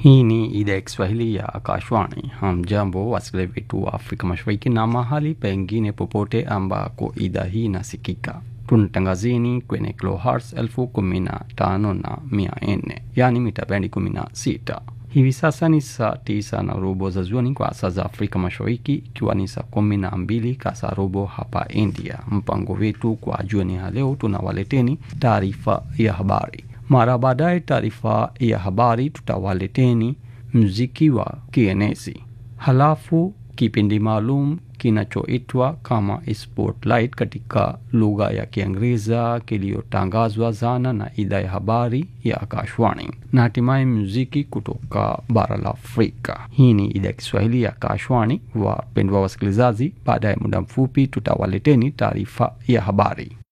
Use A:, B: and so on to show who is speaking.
A: Hii ni idhaa ya Kiswahili ya Akashwani. Hamjambo wasikilizaji wetu wa Afrika Mashariki na mahali pengine popote ambako idhaa hii inasikika. Tunatangazeni kwenye kilohertz 15,400, yani mita bendi 16. Hivi sasa ni saa 9 na robo za jioni kwa saa za Afrika Mashariki, ikiwa ni saa 12 kasorobo hapa India. Mpango wetu kwa jioni ya leo, tunawaleteni taarifa ya habari. Mara baadaye taarifa ya habari tutawaleteni muziki wa kienezi. Halafu kipindi maalum kinachoitwa kama Spotlight katika lugha ya Kiingereza kiliyotangazwa jana na idhaa ya habari ya Akashwani. Na hatimaye muziki kutoka bara la Afrika. Hii ni idhaa ya Kiswahili ya Akashwani. Wapendwa wasikilizaji, baada ya muda mfupi tutawaleteni taarifa ya habari.